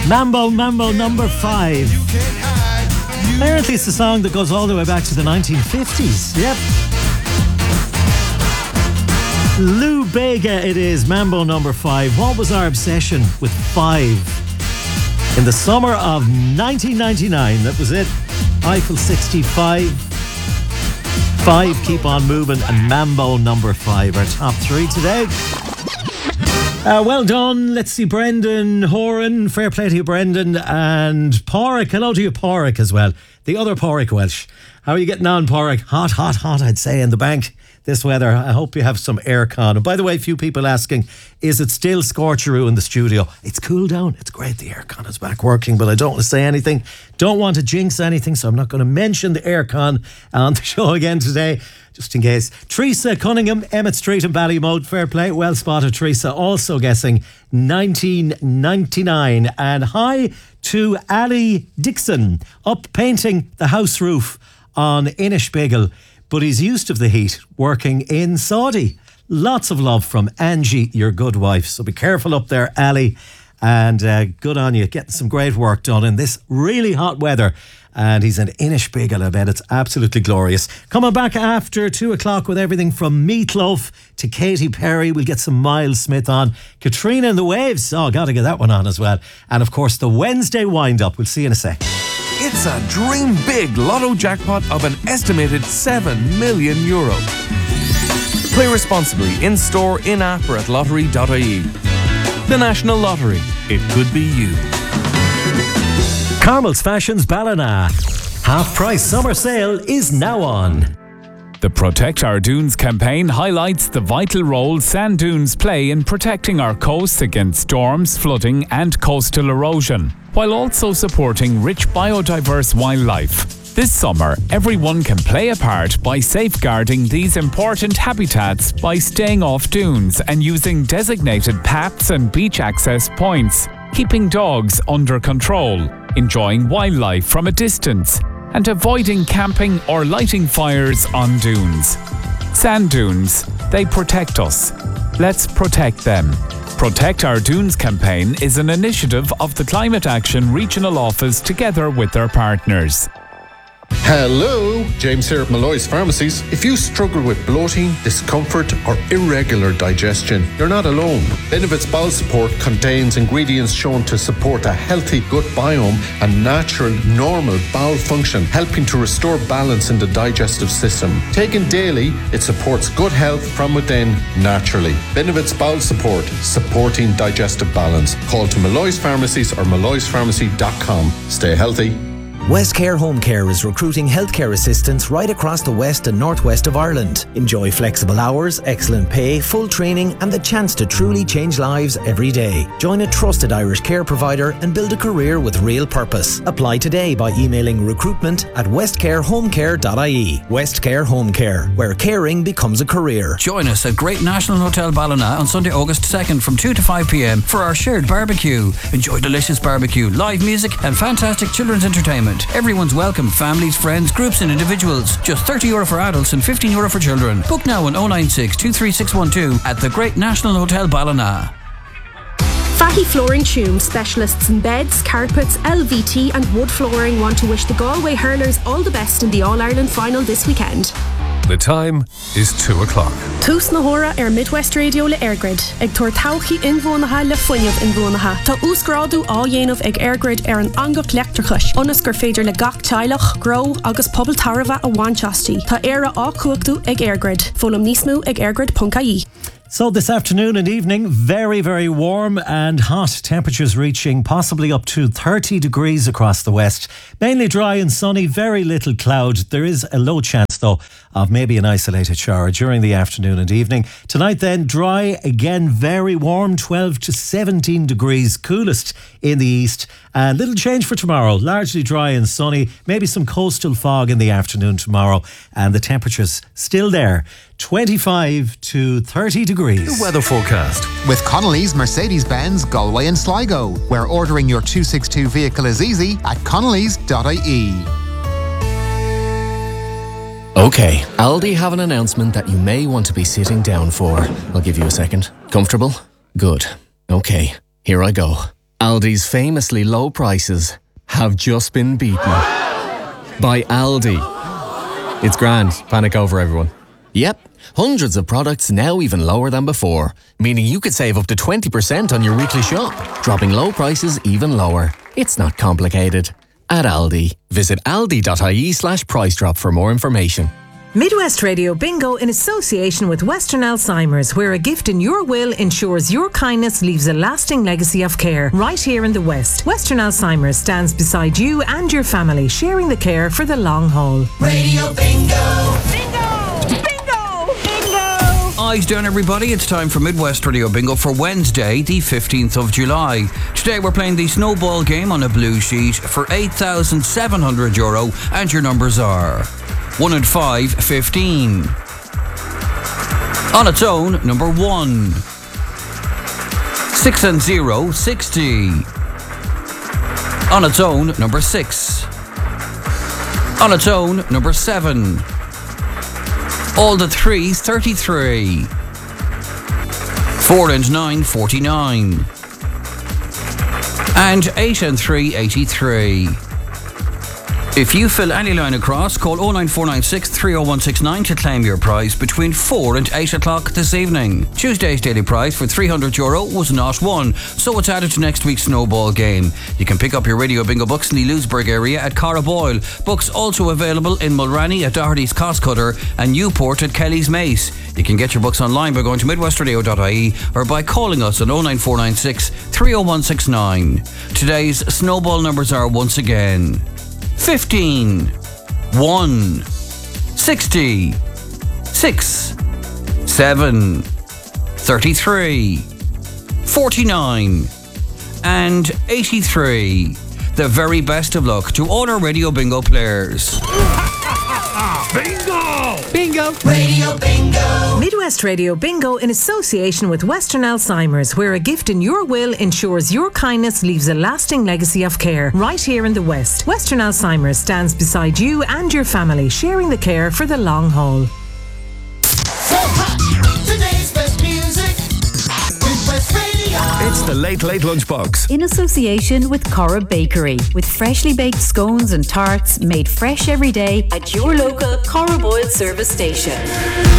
Mambo number 5. Apparently it's a song that goes all the way back to the 1950s. Yep. Lou Bega it is, Mambo number 5. What was our obsession with 5? In the summer of 1999, that was it. Eiffel 65, 5, Keep On Moving, and Mambo number 5, our top 3 today. Well done. Let's see, Brendan Horan. Fair play to you, Brendan. And Porrick. Hello to you, Porrick, as well. The other Porrick Welsh. How are you getting on, Porrick? Hot, I'd say, in the bank this weather. I hope you have some aircon. And by the way, a few people asking, is it still scorcheroo in the studio? It's cooled down. It's great. The aircon is back working, but I don't want to say anything. Don't want to jinx anything, so I'm not going to mention the aircon on the show again today, just in case. Teresa Cunningham, Emmett Street and Ballymode. Fair play. Well spotted, Teresa. Also guessing 1999. And hi to Ali Dixon, up painting the house roof on Inishbigel, but he's used to the heat, working in Saudi. Lots of love from Angie, your good wife. So be careful up there, Ali. And good on you, getting some great work done in this really hot weather. And he's in Inishbigel, I bet it's absolutely glorious. Coming back after 2 o'clock with everything from Meatloaf to Katy Perry. We'll get some Miles Smith on. Katrina and the Waves. Oh, got to get that one on as well. And of course, the Wednesday wind-up. We'll see you in a sec. It's a dream big lotto jackpot of an estimated €7 million. Play responsibly in store, in app or at lottery.ie. The National Lottery. It could be you. Carmel's Fashions Ballina. Half price summer sale is now on. The Protect Our Dunes campaign highlights the vital role sand dunes play in protecting our coasts against storms, flooding and coastal erosion, while also supporting rich biodiverse wildlife. This summer, everyone can play a part by safeguarding these important habitats by staying off dunes and using designated paths and beach access points, keeping dogs under control, enjoying wildlife from a distance, and avoiding camping or lighting fires on dunes. Sand dunes, they protect us. Let's protect them. Protect Our Dunes campaign is an initiative of the Climate Action Regional Office together with their partners. Hello, James here at Malloy's Pharmacies. If you struggle with bloating, discomfort or irregular digestion, you're not alone. Benevit's Bowel Support contains ingredients shown to support a healthy gut biome and natural, normal bowel function, helping to restore balance in the digestive system. Taken daily, it supports gut health from within naturally. Benevit's Bowel Support, supporting digestive balance. Call to Malloy's Pharmacies or malloyspharmacy.com. Stay healthy. Westcare Home Care is recruiting healthcare assistants right across the west and northwest of Ireland. Enjoy flexible hours, excellent pay, full training and the chance to truly change lives every day. Join a trusted Irish care provider and build a career with real purpose. Apply today by emailing recruitment@westcarehomecare.ie. Westcare Home Care, where caring becomes a career. Join us at Great National Hotel Ballina on Sunday, August 2nd from 2 to 5 p.m. for our shared barbecue. Enjoy delicious barbecue, live music and fantastic children's entertainment. Everyone's welcome, families, friends, groups and individuals. Just €30 for adults and €15 for children. Book now on 096 23612 at the Great National Hotel Ballina. Fatty Flooring Tume, specialists in beds, carpets, LVT and wood flooring, want to wish the Galway hurlers all the best in the All-Ireland final this weekend. The time is 2 o'clock. Tús na hora Midwest Radio le Airgrid. Ag tuair tauchi inbhuanacha le fuinneamh inbhuanacha. Tá úsgrádu á dhéanamh ag Airgrid an angach leachtrachais. Onas gur féidir le gach teilech, grow agus pobl tarva a bhainteastí. Tá éire á cuachtaú ag Airgrid. Fulam nísmú ag airgrid.ie. So this afternoon and evening, very, very warm and hot. Temperatures reaching possibly up to 30 degrees across the west. Mainly dry and sunny, very little cloud. There is a low chance, though, of maybe an isolated shower during the afternoon and evening. Tonight then, dry, again very warm, 12 to 17 degrees, coolest in the east. And little change for tomorrow, largely dry and sunny, maybe some coastal fog in the afternoon tomorrow. And the temperatures still there, 25 to 30 degrees. The weather forecast with Connolly's Mercedes-Benz Galway and Sligo, where ordering your 262 vehicle is easy at connellys.ie. Okay, Aldi have an announcement that you may want to be sitting down for. I'll give you a second. Comfortable? Good. Okay, here I go. Aldi's famously low prices have just been beaten by Aldi. It's grand. Panic over, everyone. Yep, hundreds of products now even lower than before, meaning you could save up to 20% on your weekly shop, dropping low prices even lower. It's not complicated. At Aldi, visit aldi.ie/price drop for more information. Midwest Radio Bingo in association with Western Alzheimer's, where a gift in your will ensures your kindness leaves a lasting legacy of care. Right here in the West, Western Alzheimer's stands beside you and your family, sharing the care for the long haul. Radio Bingo! Bingo! Bingo! Bingo! Eyes down, everybody. It's time for Midwest Radio Bingo for Wednesday, the 15th of July. Today we're playing the snowball game on a blue sheet for €8,700, and your numbers are 1 and 5, 15. On its own, number 1. 6 and 0, 60. On its own, number 6. On its own, number 7. All the 3s, 33. 4 and 9, 49. And 8 and 3, 83. If you fill any line across, call 09496 30169 to claim your prize between 4 and 8 o'clock this evening. Tuesday's daily prize for €300 was not won, so it's added to next week's snowball game. You can pick up your Radio Bingo books in the Lewisburg area at Carraboyle. Books also available in Mulranny at Doherty's Costcutter and Newport at Kelly's Mace. You can get your books online by going to midwestradio.ie or by calling us on 09496 30169. Today's snowball numbers are once again 15, 1, 60, 6, 7, 33, 49, and 83. The very best of luck to all our Radio Bingo players. Bingo! Bingo! Radio Bingo! Midwest Radio Bingo in association with Western Alzheimer's, where a gift in your will ensures your kindness leaves a lasting legacy of care. Right here in the West, Western Alzheimer's stands beside you and your family, sharing the care for the long haul. Today's best music, Midwest Radio. It's the Late Late Lunchbox. In association with Cora Bakery, with freshly baked scones and tarts made fresh every day at your local Cora Boyle service station.